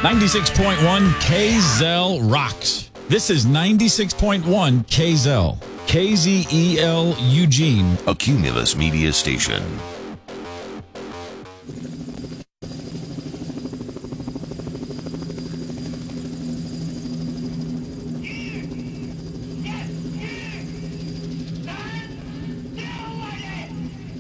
96.1 KZEL rocks. This is 96.1 KZEL. KZEL Eugene. A Cumulus Media Station.